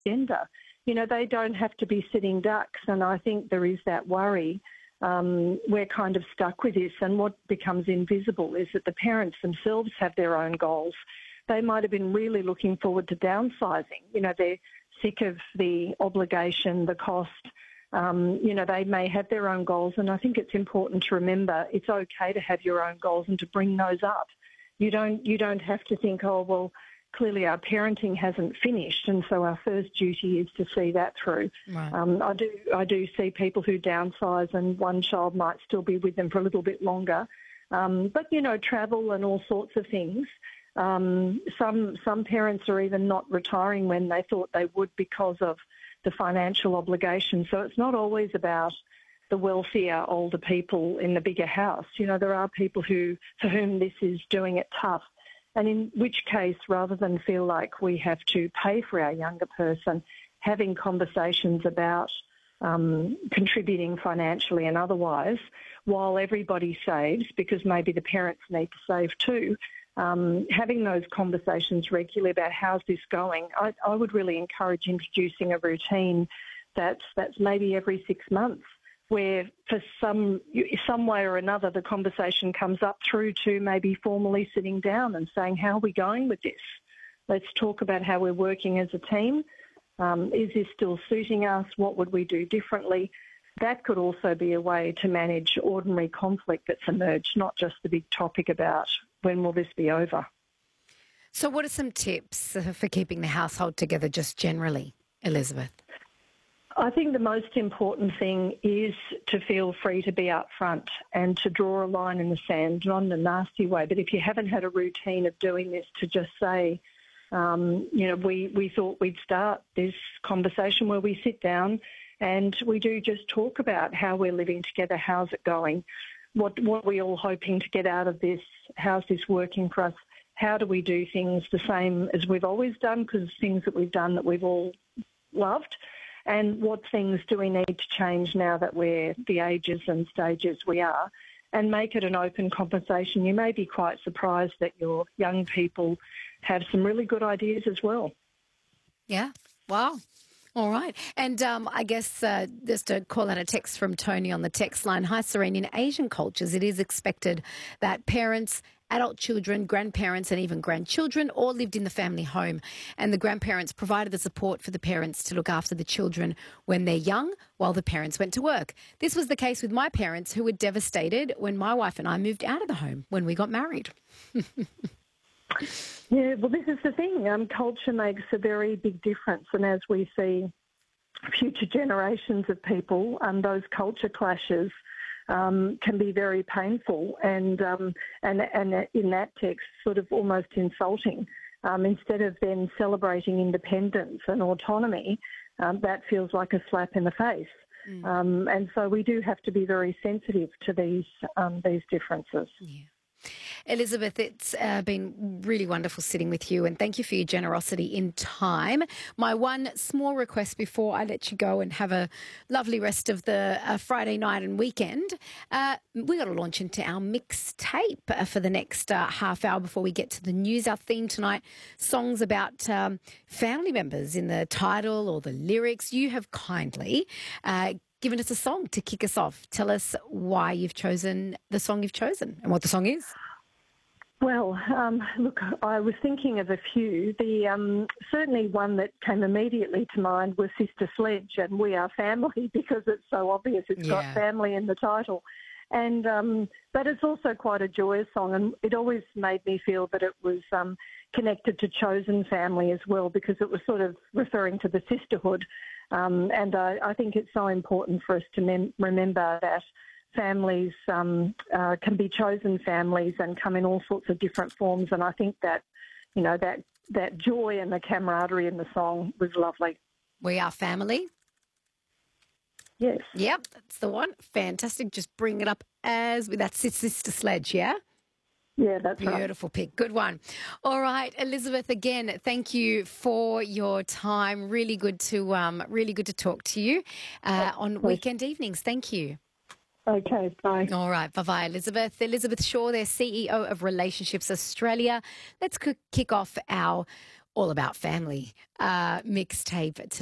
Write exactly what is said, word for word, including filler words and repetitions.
gender. You know, they don't have to be sitting ducks, and I think there is that worry. Um, we're kind of stuck with this, and what becomes invisible is that the parents themselves have their own goals. They might have been really looking forward to downsizing. You know, they're sick of the obligation, the cost. Um, you know, they may have their own goals, and I think it's important to remember it's okay to have your own goals and to bring those up. You don't, you don't have to think, oh, well, clearly our parenting hasn't finished, and so our first duty is to see that through. Right. Um, I do I do see people who downsize and one child might still be with them for a little bit longer. Um, but, you know, travel and all sorts of things. Um, some some parents are even not retiring when they thought they would because of the financial obligation. So it's not always about the wealthier older people in the bigger house. You know, there are people who for whom this is doing it tough. And in which case, rather than feel like we have to pay for our younger person, having conversations about um, contributing financially and otherwise, while everybody saves, because maybe the parents need to save too, um, having those conversations regularly about how's this going, I, I would really encourage introducing a routine that's, that's maybe every six months. Where for some some way or another the conversation comes up through to maybe formally sitting down and saying, how are we going with this? Let's talk about how we're working as a team. Um, is this still suiting us? What would we do differently? That could also be a way to manage ordinary conflict that's emerged, not just the big topic about when will this be over. So what are some tips for keeping the household together just generally, Elizabeth? I think the most important thing is to feel free to be upfront and to draw a line in the sand, not in a nasty way, but if you haven't had a routine of doing this, to just say, um, you know, we, we thought we'd start this conversation where we sit down and we do just talk about how we're living together, how's it going, what, what are we all hoping to get out of this, how's this working for us, how do we do things the same as we've always done, because things that we've done that we've all loved. And what things do we need to change now that we're the ages and stages we are, and make it an open conversation. You may be quite surprised that your young people have some really good ideas as well. Yeah. Wow. All right. And um, I guess uh, just to call out a text from Tony on the text line. Hi, Serene. In Asian cultures, it is expected that parents, adult children, grandparents and even grandchildren all lived in the family home, and the grandparents provided the support for the parents to look after the children when they're young while the parents went to work. This was the case with my parents, who were devastated when my wife and I moved out of the home when we got married. Yeah, well, this is the thing. Um, culture makes a very big difference, and as we see future generations of people, um, those culture clashes um, can be very painful and, um, and and in that text sort of almost insulting. Um, instead of then celebrating independence and autonomy, um, that feels like a slap in the face. Mm. Um, and so we do have to be very sensitive to these um, these differences. Yeah. Elizabeth, it's uh, been really wonderful sitting with you, and thank you for your generosity in time. My one small request before I let you go and have a lovely rest of the uh, Friday night and weekend, uh, we got to launch into our mixtape uh, for the next uh, half hour before we get to the news. Our theme tonight, songs about um, family members in the title or the lyrics. You have kindly uh, given us a song to kick us off. Tell us why you've chosen the song you've chosen and what the song is. Well, um, look, I was thinking of a few. The um, certainly one that came immediately to mind was Sister Sledge and We Are Family, because it's so obvious it's Yeah. got family in the title. And um, but it's also quite a joyous song, and it always made me feel that it was um, connected to chosen family as well, because it was sort of referring to the sisterhood. Um, and I, I think it's so important for us to mem- remember that families um, uh, can be chosen families and come in all sorts of different forms. And I think that, you know, that, that joy and the camaraderie in the song was lovely. We Are Family. Yes. Yep, that's the one. Fantastic. Just bring it up as with that Sister Sledge, yeah? Yeah, that's right. Beautiful pick. Good one. All right, Elizabeth, again, thank you for your time. Really good to um, really good to talk to you uh, on weekend evenings. Thank you. Okay, bye. All right, bye-bye, Elizabeth. Elizabeth Shaw, their C E O of Relationships Australia. Let's kick off our All About Family uh, mixtape